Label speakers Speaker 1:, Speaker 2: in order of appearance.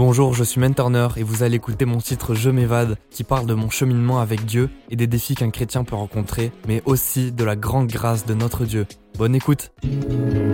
Speaker 1: Bonjour, je suis Turner et vous allez écouter mon titre Je m'évade qui parle de mon cheminement avec Dieu et des défis qu'un chrétien peut rencontrer, mais aussi de la grande grâce de notre Dieu. Bonne écoute.